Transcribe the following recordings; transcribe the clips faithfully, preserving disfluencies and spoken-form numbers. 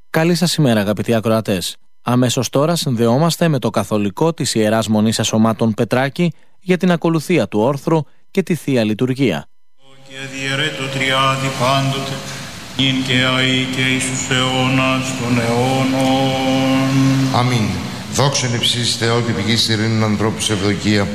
Καλή σας ημέρα, αγαπητοί ακροατές. Αμέσως τώρα συνδεόμαστε με το καθολικό της Ιεράς Μονής Ασωμάτων Πετράκη για την ακολουθία του όρθρου και τη Θεία Λειτουργία. Και διαιρέτω τριάδι πάντοτε, νυν και αεί και εις τους αιώνας των αιώνων. Αμήν. Δόξα εν υψίς Θεό και πηγής ειρήνην ανθρώπους ευδοκία.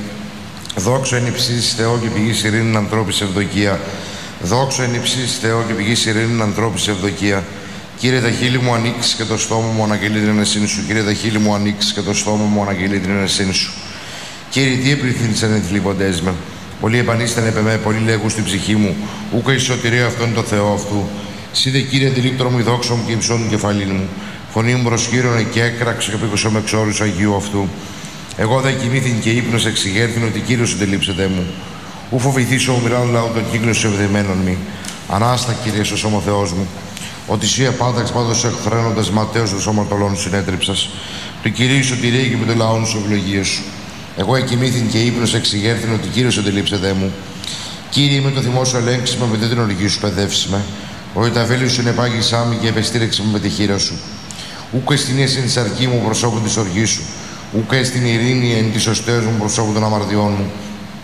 Δόξα εν υψίς Θεό και πηγής ειρήνην ανθρώπους ευδοκία. Δόξα εν υψίς Θεό και πηγής ειρήνην ανθρώπους ευδοκία. Κύριε, τα χείλη μου ανοίξεις και το στόμα μου αναγγελεί την ενεσύνη σου. Κύριε, τα χείλη μου ανοίξεις και το στόμα μου αναγγελεί την ενεσύνη σου. Κύριε, τι επληθύνησαν οι θλίβοντές με. Πολλοί επανήσταν επ' εμέ, πολλοί λέγουν στην ψυχή μου. Ούκα η σωτηρία αυτόν είναι το Θεό αυτού. Σύντε, Κύριε, αντιλήπτρο μου, η δόξα μου και υψών μου κεφαλήν μου. Φωνή μου προσχύρωνε και έκραξε και πήκωσε με εξόρους Αγίου αυτού. Εγώ δε κοιμήθην και ύπνος εξηγέρθην ότι Κύριος εντελείψεται μου. Ου φοβηθήσω ομοιράν λαού των κύκλων σου ευδεμένων μη. Ανάστα, Κύριε, στο σώμα Θεός μου. Ότι εσύ επάνταξ πάντως εκφραίνοντας ματέως των σώματολών σου συνέτριψας. Του Κυρίου σωτηρία και με το λαό σου ευλογίες σου. Εγώ εκοιμήθην και ύπνος εξηγέρθην ότι Κύριος εντελείψεται μου. Κύριε, με το θυμό σου ελέγξεις με, με την οργή σου παιδεύσεις με. Ότι τα βέλη σου ενεπάγησά με και επεστήρεξε με με τη χείρα σου. Ούκ εστινίες εν τη αρκή μου προσώπου της οργής σου. Ούκ εστιν ειρήνη εν της οστέως μου προσώπου των αμαρτιών μου.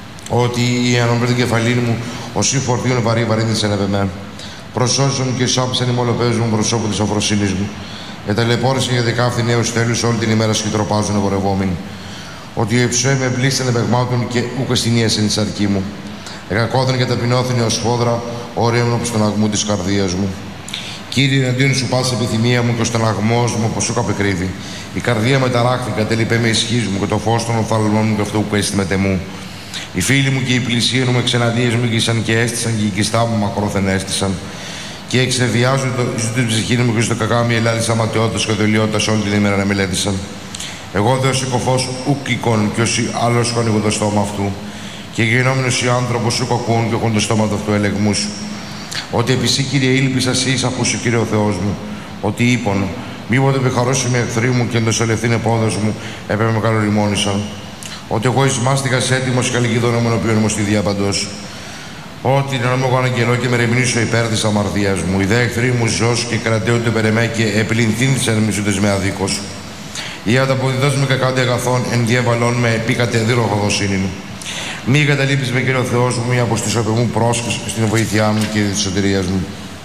Ότι η ανώπερ την κεφαλήν μου, οσί φορτίων βαρύ βαρύνησαν επ' εμέ. Προσώσον και σώπησαν οι μολοπέους μου προσώπου της αφροσύνης μου. Εταλαιπώρησαν για δεκάφθη νέους τέλους όλη την ημέρα σκητροπάζουν εμπορευόμενοι. Ότι ο υψωέ με πλήσαν επεγμάτων και ούκ εστινίες εν τη αρκή μου. Εκακώθεν και ταπεινώθεν ως φόδρα, ωραίων όπως τον αγμού της καρδίας μου. Κύριε, εναντίον σου πάση επιθυμία μου και ο στεναγμός μου όπως σου καπεκρύβει. Η καρδία με ταράχθη, κατέλειπε με ισχύς μου και το φως των οφθαλμών μου και αυτό που έστειμεται μου. Οι φίλοι μου και οι πλησίοι μου εξεναντίες μου γύσαν και έστησαν και οι οικιστά μου μακρόθεν έστησαν. Και εξεβιάζουν το εις την ψυχή μου και στο κακάμι ελάλης αματαιότητας και δολιότητας όλη την ημέρα να μελέτησαν. Εγώ δε ως οικοφός ουκ εικόν και όσοι άλλος χώνηγουν το στόμα αυτού. Και γινόμενος οι άνθρωπος ουκ ακούν και έχουν το στόμα του αυτού ελεγμού σου. Ότι επί σύ, Κύριε, ήλπισα εσύ ακούσου, Κύριε ο Θεός μου. Ότι είπον, μήποτε επιχαρώσει με εχθροί μου και εντοσολευθήν επόδος μου, έπε με καλοριμόνησαν. Ότι εγώ εις μάστιγας έτοιμος και αλγιδώνομαι ενώπιον μου στη διάπαντος. Ότι να είμαι εγώ αναγγελώ και με ρεμνήσω υπέρ της αμαρτίας μου. Οι δε εχθροί μου ζως και κρατέονται περ' εμέ και επληνθύνθησαν μισούντες με αδίκος. Ή ανταποδιδός με κακάντε αγαθών εν διέβαλών με επίκατε δίροχοδοσύνη. Μη εγκαταλείπεις με, Κύριε ο Θεός μου, μη αποστήσω επί μου πρόσχες στην βοήθειά μου, Κύριε της σωτηρίας μου.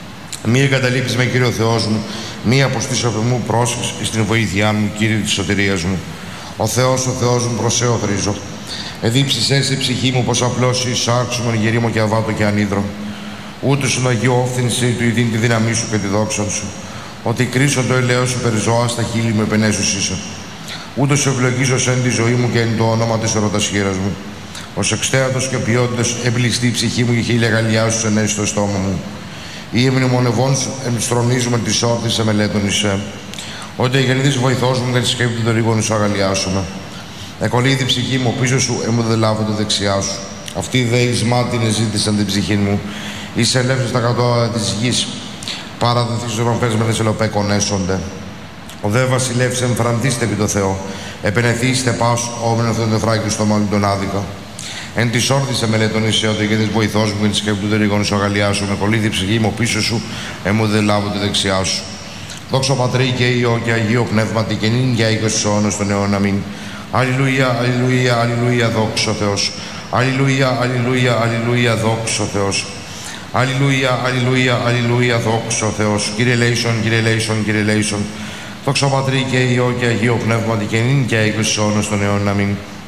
Μη εγκαταλείπεις με, Κύριε ο Θεός μου, μη αποστήσω επί μου πρόσχες στην βοήθειά μου, Κύριε της σωτηρίας μου. Ο Θεός, ο Θεός μου, προσέω θρίζω. Εδίψεις σε ψυχή μου πως απλώς εισάξουμε γερή μου και αβάτο και ανίδρο. Ούτε στον Αγίο όφθηνση του ειδήν τη δύναμή σου και τη δόξα σου. Ότι κρίσω το ελαιό σου περιζώα στα χείλη μου επενέσους είσαι. Ούτε σου ευλογήσω σε εν τη ζωή μου και εν το όνομα της ερωτας χείρας μου. Ως εξτέατος και ποιότητας εμπληστεί η ψυχή μου και χίλια γαλλιά σου ενέσει στο στόμα μου. Ή εμνημονευών σου εμστρονίζουμε τις όρτες σε μελέτων εισέ. Ότι γεννηθείς βοηθός μου και τη σκέπη του ρίγωνου σου αγαλιάσουμε. Εκολύθη η ψυχή μου πίσω σου, έμου δε λάβω το δεξιά σου. Αυτοί δε εις μάτιν εζήτησαν την ψυχή μου. Είσαι ελεύθερος στα κατώα της γης. Παραδεθείς ρομφές με δεσελοπέκον έσονται. Ο δε βασιλεύς εμφραντίστε επί το Θεό. Επενεθείστε πάσου, όμεν αυτόν τον φράκη στο μόλι τον άδικα. Εν τη όρθισε μελετών είσαι ότι γιατί βοηθός μου και τη σκέπη του ρίγωνου σου αγαλιάσου. Με κολλήθη η ψυχή μου πίσω σου, έμου δε λάβω τη δεξιά σου. Δόξα Πατρί και Υιό και Αγίο Πνεύματι και νυν για οίκος αιώνος των αιώνων. Αμήν. Αλληλούια, αλληλούια, αλληλούια, δόξα ο Θεός. Αλληλούια, αλληλούια, αλληλούια, δόξα ο Θεός. Αλληλούια, αλληλούια, αλληλούια, δόξα ο Θεός. Κύριε Λέησον, Κύριε Λέησον, Κύριε Λέησον. Δόξα Πατρί και Υιό και Αγίο Πνεύματι και νυν και οίκος αιώνος των αιώνων. Αμήν.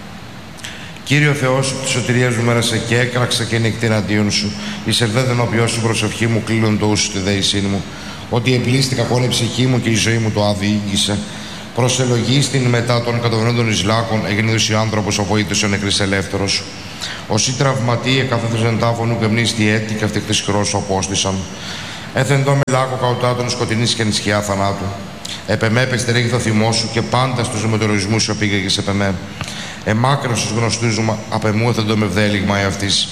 Κύριε ο Θεός, τη σωτηρίας μου μέρασε και έκραξα και νυχτή εναντίον σου. Εισερδέτε ενώπιό σου προσευχή μου, κλείνουν το ούσου τη δέησή μου. Ότι επλήστηκα κον η ψυχή μου και η ζωή μου το αδιήγησε. Προσελογίστην μετά των κατοβρόντων Ισλάκων, εγεννήθος ο άνθρωπος ο βοήθος ο νεκρής ελεύθερος. Όσοι τραυματίε καθόθουσαν τάφωνου και μνήστη έτη και αυτοκτής χρώσου απόστησαν. Έθεν το μελάκο καουτάτων σκοτεινής και νησχιά θανάτου. Επεμέ πεστερέγει το θυμό σου και πάντα στους μετεωρισμούς σου επήγαγες επεμέ. Εμάκραν στους γνωστούς μου απεμού έθεν το μευδέλιγμα εαυτής.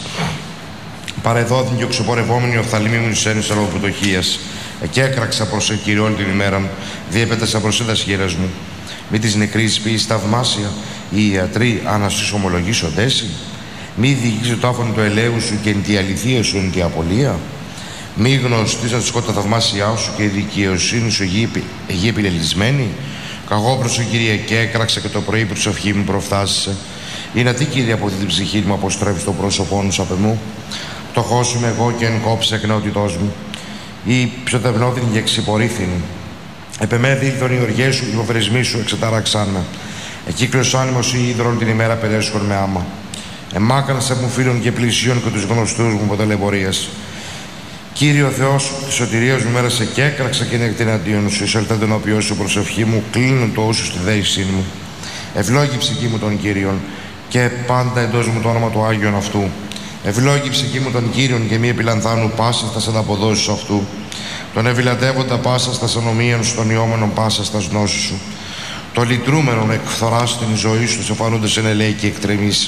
Παρεδόθην και οξοπορευόμενοι οφθαλμοί μου νησένους αλοποτοχίας. Και έκραξα προς σε Κύριε όλη την ημέρα, διέπετασα προς έντας χείρας μου. Μη της νεκρής ποιης θαυμάσια, οι ιατροί ανασύς ομολογήσοντες. Μη διηγήσω το άφωνο του ελαίου σου και εν τη αληθεία σου εν τη απολία. Μη γνωστής τη σκότα θαυμάσια σου και η δικαιοσύνη σου γη, γη επιλελισμένη. Καγώ προς ο Κύριε και έκραξα και το πρωί η προσευχή μου προφθάσισε. Είναι τι Κύριε από την ψυχή μου αποστρέψει το πρόσωπό σου απ' εμού. Φτωχός είμαι εγώ και εν κόψε εκ νεότητός μου. Ή ψευδευνόθυνη και εξυπορήθυνη. Επεμέδη ήλθον οι οργές σου, οι υποφερισμοί σου εξετάραξαν με. Εκύκλος άνεμος ή ίδρων την ημέρα περέσχον με άμα. Εμάκρασε μου φίλων και πλησίων και τους γνωστούς μου ποτελεμπορίας. Κύριε ο Θεός της σωτηρίας μου μέρασε και έκραξα και νεκτήν αντίον σου. Εισελθέ τον οποίο σου προσευχή μου, κλείνουν το ούσου στη δέησή μου. Ευλόγη ψυχή μου των Κύριων και πάντα εντός μου το όνομα του Άγιον αυτού. Ευλόγη ψυχή μου των Κύριων και μη επιλανθάνου πάσα στα ανταποδόσεις αυτού. Τον ευηλατεύοντα πάσα στα ανομίων σου, των ιόμενων πάσα στα γνώσεις σου. Το λυτρούμενον εκφθορά στην ζωή σου, σοφανούνται εν ελέη και εκτρεμείς.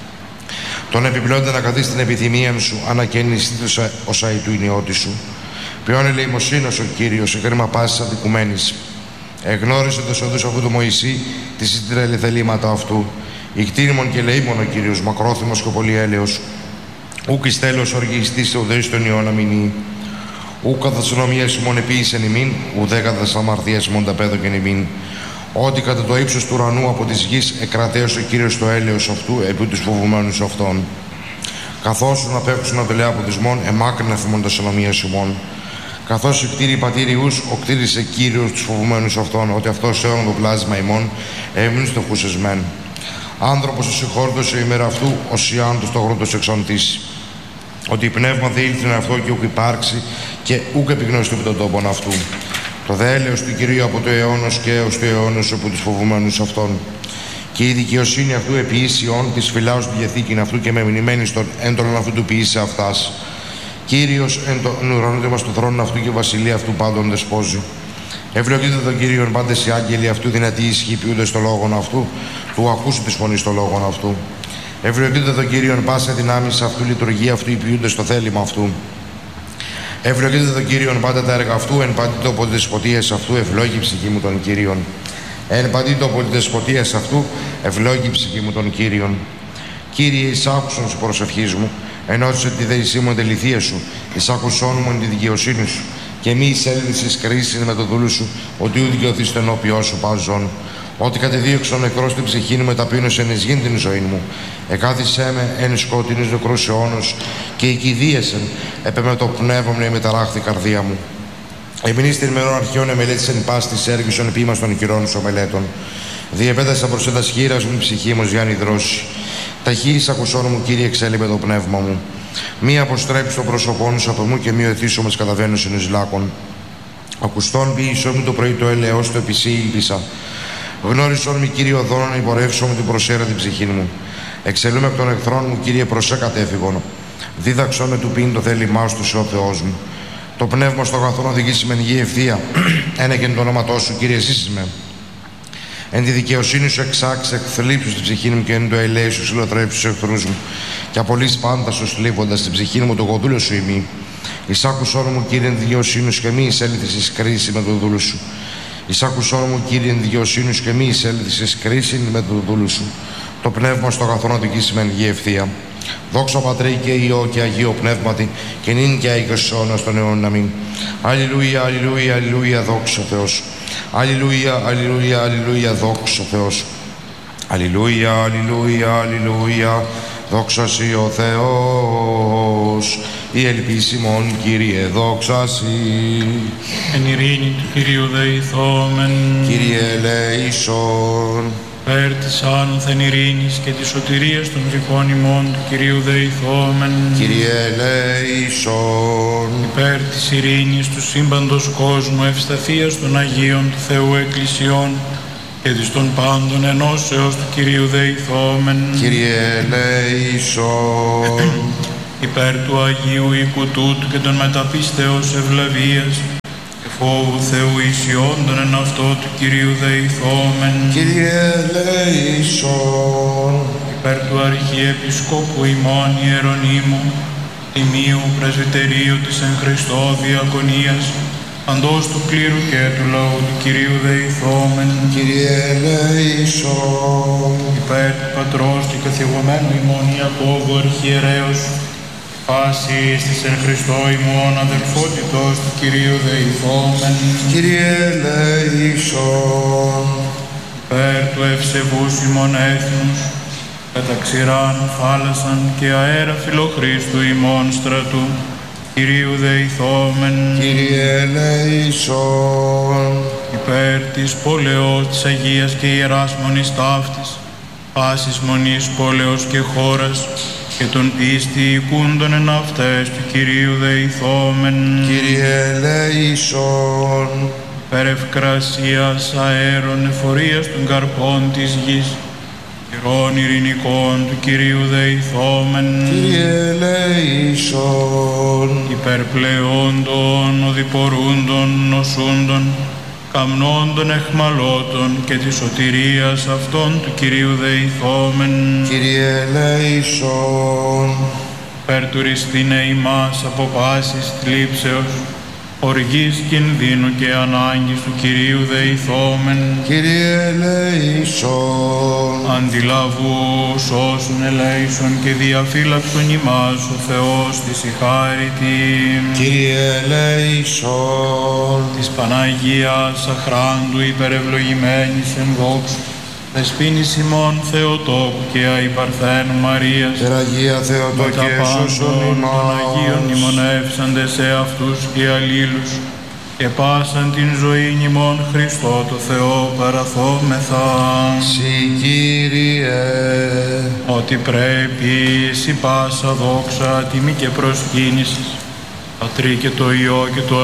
Τον επιπλέοντα να καθίσει την επιθυμία σου, ανακαινιστήτωσα ως αητού ηνιώτη σου. Ποιόν ελεημοσύνος ο Κύριος, σε κρίμα πάσης αδικουμένης. Εγνώρισε τους οδούς αυτού του Μωυσή, τη σύντηρα ελευθελήματα αυτού. Ικτήνιμον και λεήμον ο Κύριος, μακρόθυμος και πολυέλεος. Ούκ εις τέλος οργιστής ουδέως τον ιώνα μηνύει. Ούκ καθασονομίας ημών επίησεν ημίν, ουδέ καθασαμαρτίας ημών τα πέδοκεν ημίν. Ότι κατά το ύψος του ουρανού από της γης εκρατέως ο Κύριος το έλεος αυτού επί τους φοβουμένους αυτών. Καθώς να απέχουσαν από το λεάποδισμόν, εμάκρυνε θυμών τα συνομίας ημών. Καθώς εκτήρη πατήριους, ο κτήρισε Κύριος τους φοβουμένους αυτών, ότι αυτός αίων το πλάσμα ημών έμεινε στο χουσεσμέν. Άνθρωπος ο συγχώρητος η ημέρα αυτού, ως ιάντος το γρόντος εξαντήσει. Ότι η πνεύμα δε ήλθεν αυτό και ούκ υπάρξει και ούκ επιγνωστεί από τον τόπον αυτού. Το δε έλεος του Κυρίου από το αιώνος και έως το αιώνος από τους φοβουμένους αυτών. Και η δικαιοσύνη αυτού επιήσιον της φυλάως τη διαθήκην αυτού και με μνημένη στον έντονον αυτού του ποιήσε αυτάς. Κύριος εν τον ουρανό μας του θρόνου αυτού και η βασιλεία αυτού πάντων δεσπόζει. Ευλογείτε τον Κύριον πάντες οι άγγελοι αυτού, δυνατοί ισχύοι ποιούνται στο λόγον αυτού, του ακούσου της φωνής στο λόγον αυτού. Ευλογείτε τον Κύριον πάσα δυνάμεις αυτού, λειτουργία αυτού, ποιούνται στο θέλημα αυτού. Ευλογείτε τον Κύριον πάντα τα έργα αυτού, εν παντή το πολυδεσποτείας αυτού, ευλόγη ψυχή μου των Κύριων. Εν παντή το πολυδεσποτείας αυτού, ευλόγη ψυχή μου των Κύριων. Κύριε, εισάκουσον σου προσευχής μου, ενώσσε τη δεησή μου εν τεληθεία σου, εισάκουσόν μου εν τη δικαιοσύνη σου, και μη εισέλθεις κρίση με το δούλου σου, ότι ου δικαιωθείς το ενώπιό σου πάζον. Ότι κατεδίωξε ο νεκρός την ψυχή μου, μεταπείνωσε εν εισγήν την ζωή μου. Εκάθισέ με εν σκοτεινής νεκρός αιώνος, και οικηδίεσεν επέ με το πνεύμα μου, μεταράχθη καρδία μου. Εμεινείς την ημερών αρχαίων εμελέτησεν πας της έργησον επίμας των κυρών σου μελέτων. Διεπέτασα προς έντας χείρας μου ψυχή μου για νηδρώσει. Ταχύης ακουσών μου, Κύριε, εξέλιπε το πνεύμα μου. Μη αποστρέψει το πρόσωπό σου από μου και μη οθήσω με καταβαίνουσιν εις λάκων. Ακουστών ποιησόν μου το πρωί το έλεος, το επισή ήλπισα. Γνώρισον μη, Κύριε, οδόνων, υπορεύσω μου την προσέρα την ψυχή μου. Εξελούμε από τον εχθρόν μου, Κύριε, προσέ κατέφυγον. Δίδαξον με του πίν το θέλημά σου, ο Θεός μου. Το πνεύμα στο αγαθόν οδηγήσει με γη ευθεία. Ένεκεν το όνοματό σου, Κύριε, ζήσεις με. Εν τη δικαιοσύνη σου εξάξε εκθλίψου στην ψυχή μου και εν το ελέη σου συλλοτρέψει στους εχθρούς μου. Και απολύς πάντα σου σλίβοντας στην ψυχή μου το κοδούλιο σου ημί. Εισάκουσόν μου, Κύριε, εν δικαιοσύνη σου και μη εισέλθεις εις κρίση με το δούλου σου. Εισάκουσόν μου, Κύριε, εν δικαιοσύνη σου και μη εισέλθεις εις κρίση με το δούλου σου. Το πνεύμα στο αγαθόν οδηγήσει με γη ευθεία. Δόξα Πατρί και Υιό και Αγίο Πνεύματι, και νυν και αίγος αιώνας των αιώνων. Αμήν. Αλληλούια, αλληλούια, αλληλούια, δόξα Θεός. Αλληλούια, αλληλούια, αλληλούια, δόξα Θεός. Αλληλούια, αλληλούια, αλληλούια, δόξα Σοι ο Θεός. Η ελπίσιμον, Κύριε, δόξα Σοι. Εν ειρήνη του Κυρίου δεηθόμεν. Κύριε ελέησον. Περ της άνωθεν ειρήνης και της σωτηρίας των γρικών ημών του Κυρίου δεηθόμεν. Κύριε ελέησον. Υπέρ της ειρήνης του σύμπαντος κόσμου, ευσταθίας των Αγίων του Θεού Εκκλησιών και της των πάντων ενώσεως του Κυρίου δεηθόμεν. Κύριε ελέησον. Υπέρ του Αγίου οίκου τούτου και των μεταπίστεως ευλαβίας φόβου Θεού ισιόντων εν αυτό του Κυρίου δεηθόμεν. Κύριε ελέησον. Υπέρ του Αρχιεπισκόπου ημών Ιερονύμου, τιμίου πρεσβυτερίου της εν Χριστώ διακονίας, παντός του κλήρου και του λαού του Κυρίου δεηθόμεν. Κύριε ελέησον. Υπέρ του Πατρός και καθηγωμένου ημών Ιακώβου Αρχιερέως, Πάσης της εν Χριστώ ημών αδελφότητος του Κυρίου δεηθόμεν. Κύριε ελέησον. Περ του ευσεβούς ημών έθνους, κατά ξηράν θάλασσαν και αέρα φιλοχρίστου ημών στρατού, Κυρίου δεηθόμεν. Κύριε ελέησον. Υπέρ της πόλεως της Αγίας και Ιεράς Μονής ταύτης, πάσης μονής πόλεως και χώρας, και των πίστη οικούντων εν αυτές του Κυρίου δεηθόμεν. Κύριε ελέησον. Περ ευκρασίας αέρων εφορίας των καρπών της γης, καιρών ειρηνικών του Κυρίου δεηθόμεν. Κύριε ελέησον. Υπέρ πλεόντων, οδηπορούντων, νοσούντων, καμνόντων εχμαλώτων και της σωτηρίας αυτών του Κυρίου δεηθόμεν. Κύριε ελέησον. Περ τουριστήνε ημάς από πάσης θλίψεως, οργής κινδύνου και ανάγκης του Κυρίου δεηθόμεν. Κύριε ελέησον. Αντιλαβού σώσουν ελέησον και διαφύλαξον ημάς ο Θεός της η χάρητη. Κύριε ελέησον. Της Παναγίας αχράντου υπερευλογημένης εν δόξου, δεσποίνης ημών Θεοτόκου και αϊπαρθένου Μαρίας, Τεραγία Θεοτόκε σώσον των ημάς. Αγίων μνημονεύσαντε σε αυτούς και αλλήλους, και πάσαν την ζωή ημών Χριστό το Θεό παραθόμεθα. Συ Κύριε. Ότι πρέπει σι πάσα δόξα, τιμή και προσκύνησης, Πατρί και το Υιό και το